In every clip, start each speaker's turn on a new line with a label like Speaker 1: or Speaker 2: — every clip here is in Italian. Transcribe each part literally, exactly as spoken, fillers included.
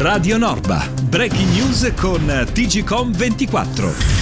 Speaker 1: Radio Norba, breaking news con T G Com ventiquattro.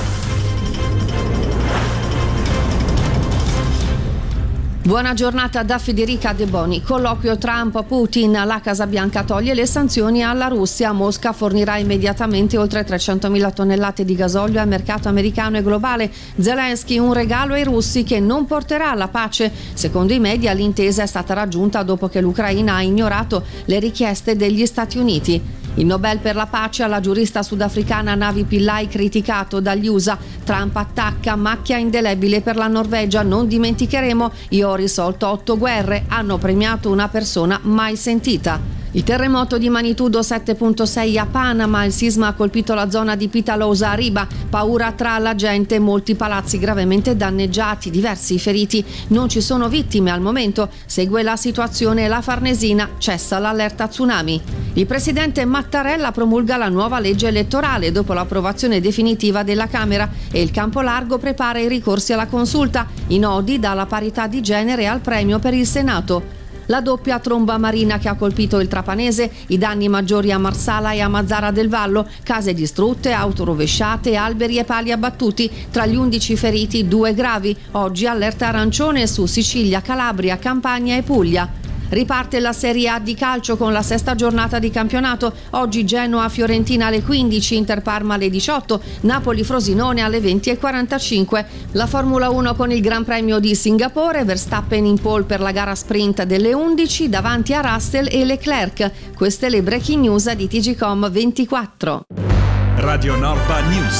Speaker 2: Buona giornata da Federica De Boni. Colloquio Trump-Putin. La Casa Bianca toglie le sanzioni alla Russia. Mosca fornirà immediatamente oltre trecentomila tonnellate di gasolio al mercato americano e globale. Zelensky, un regalo ai russi che non porterà alla pace. Secondo i media l'intesa è stata raggiunta dopo che l'Ucraina ha ignorato le richieste degli Stati Uniti. Il Nobel per la pace alla giurista sudafricana Navi Pillay, criticato dagli U S A. Trump attacca, macchia indelebile per la Norvegia. Non dimenticheremo, io ho risolto otto guerre. Hanno premiato una persona mai sentita. Il terremoto di magnitudo sette virgola sei a Panama, il sisma ha colpito la zona di Pitalosa a Riba, paura tra la gente, molti palazzi gravemente danneggiati, diversi feriti, non ci sono vittime al momento, segue la situazione la Farnesina, cessa l'allerta tsunami. Il presidente Mattarella promulga la nuova legge elettorale dopo l'approvazione definitiva della Camera e il Campolargo prepara i ricorsi alla consulta, i nodi dalla parità di genere al premio per il Senato. La doppia tromba marina che ha colpito il Trapanese, i danni maggiori a Marsala e a Mazzara del Vallo, case distrutte, auto rovesciate, alberi e pali abbattuti, tra gli undici feriti due gravi. Oggi allerta arancione su Sicilia, Calabria, Campania e Puglia. Riparte la Serie A di calcio con la sesta giornata di campionato. Oggi Genoa-Fiorentina alle quindici, Inter-Parma alle diciotto, Napoli-Frosinone alle venti e quarantacinque. La Formula uno con il Gran Premio di Singapore, Verstappen in pole per la gara sprint delle undici davanti a Russell e Leclerc. Queste le breaking news di T G Com ventiquattro.
Speaker 1: Radio Norba News.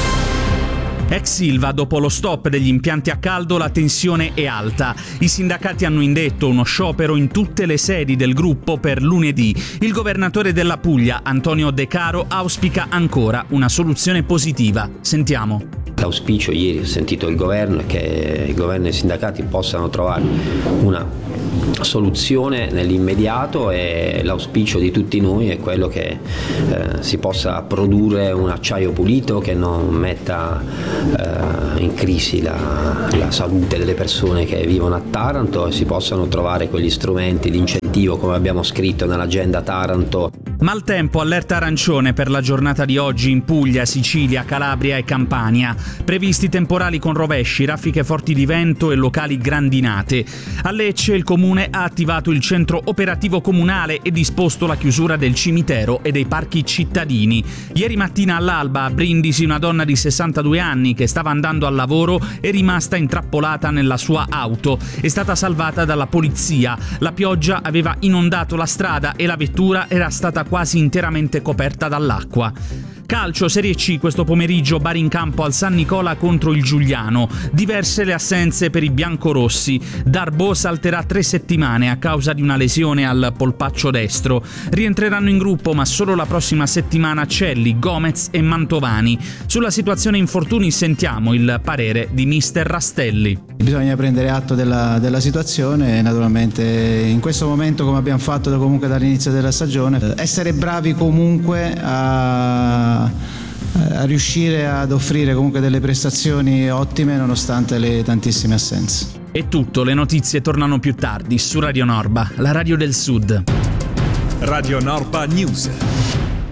Speaker 3: Ex Ilva, dopo lo stop degli impianti a caldo la tensione è alta. I sindacati hanno indetto uno sciopero in tutte le sedi del gruppo per lunedì. Il governatore della Puglia, Antonio De Caro, auspica ancora una soluzione positiva. Sentiamo.
Speaker 4: L'auspicio, ieri ho sentito il governo, è che il governo e i sindacati possano trovare una soluzione nell'immediato, e l'auspicio di tutti noi è quello che eh, si possa produrre un acciaio pulito che non metta eh, in crisi la, la salute delle persone che vivono a Taranto, e si possano trovare quegli strumenti di incentivo come abbiamo scritto nell'agenda Taranto.
Speaker 3: Maltempo, allerta arancione per la giornata di oggi in Puglia, Sicilia, Calabria e Campania. Previsti temporali con rovesci, raffiche forti di vento e locali grandinate. A Lecce il comune ha attivato il centro operativo comunale e disposto la chiusura del cimitero e dei parchi cittadini. Ieri mattina all'alba a Brindisi una donna di sessantadue anni che stava andando al lavoro è rimasta intrappolata nella sua auto. È stata salvata dalla polizia. La pioggia aveva inondato la strada e la vettura era stata quasi interamente coperta dall'acqua. Calcio, Serie C, questo pomeriggio Bari in campo al San Nicola contro il Giuliano. Diverse le assenze per i biancorossi. Darbo salterà tre settimane a causa di una lesione al polpaccio destro. Rientreranno in gruppo ma solo la prossima settimana Celli, Gomez e Mantovani. Sulla situazione infortuni sentiamo il parere di mister Rastelli.
Speaker 5: Bisogna prendere atto della, della situazione e naturalmente in questo momento, come abbiamo fatto da, comunque dall'inizio della stagione, essere bravi comunque a a riuscire ad offrire comunque delle prestazioni ottime nonostante le tantissime assenze.
Speaker 3: È tutto, le notizie tornano più tardi su Radio Norba, la radio del Sud.
Speaker 1: Radio Norba News.